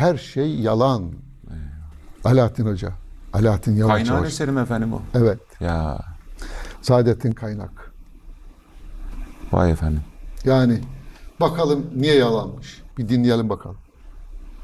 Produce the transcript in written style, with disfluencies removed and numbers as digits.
her şey yalan. Alaaddin Hoca. Alaaddin Yavaş Kaynağın Çavuş. eserim efendim o. Evet. Ya Saadettin Kaynak. vay efendim. Yani bakalım niye yalanmış. Bir dinleyelim bakalım.